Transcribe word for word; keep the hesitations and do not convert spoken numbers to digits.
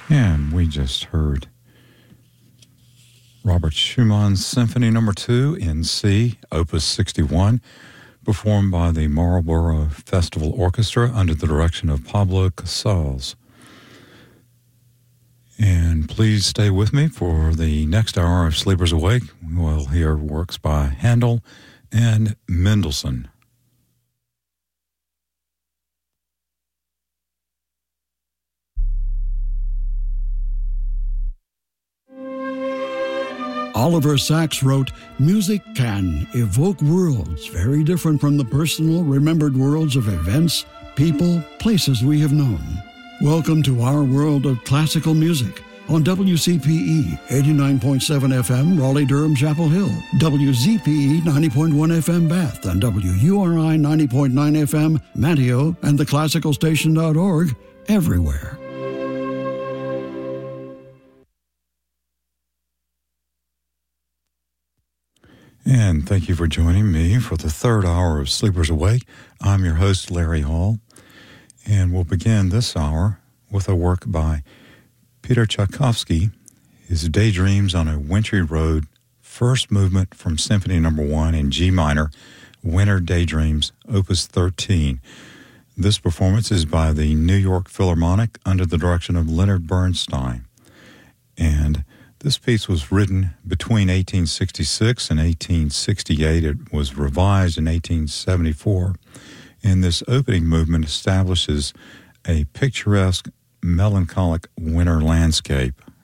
And we just heard Robert Schumann's Symphony Number Two in C, Opus sixty-one, performed by the Marlborough Festival Orchestra under the direction of Pablo Casals. And please stay with me for the next hour of Sleepers Awake. We'll hear works by Handel and Mendelssohn. Oliver Sacks wrote, "Music can evoke worlds very different from the personal, remembered worlds of events, people, places we have known." Welcome to our world of classical music on W C P E eighty-nine point seven F M, Raleigh-Durham, Chapel Hill, W Z P E ninety point one F M, Bath, and W U R I ninety point nine F M, Manteo, and the classical station dot org, everywhere. And thank you for joining me for the third hour of Sleepers Awake. I'm your host, Larry Hall, and we'll begin this hour with a work by Peter Tchaikovsky, his Daydreams on a Wintry Road, first movement from Symphony Number One in G minor, Winter Daydreams, Opus thirteen. This performance is by the New York Philharmonic under the direction of Leonard Bernstein. And this piece was written between eighteen sixty-six and eighteen sixty-eight. It was revised in eighteen seventy-four. And this opening movement establishes a picturesque, melancholic winter landscape.